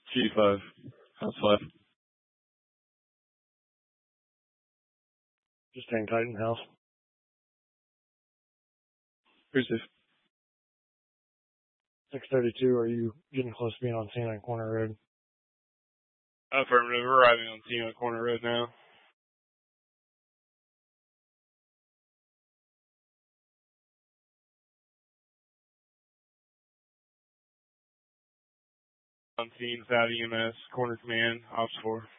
G5. House 5. Just hang tight in house. Receive. 632, are you getting close to being on scene on Corner Road? Affirmative. Arriving on scene on Corner Road now. On scene, without EMS, Corner Command, Ops 4.